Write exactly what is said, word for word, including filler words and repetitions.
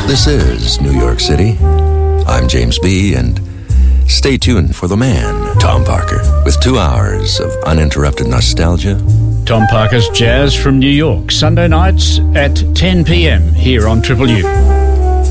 This is New York City. I'm James B., and stay tuned for the man, Tom Parker, with two hours of uninterrupted nostalgia. Tom Parker's Jazz from New York, Sunday nights at ten p.m. here on Triple U.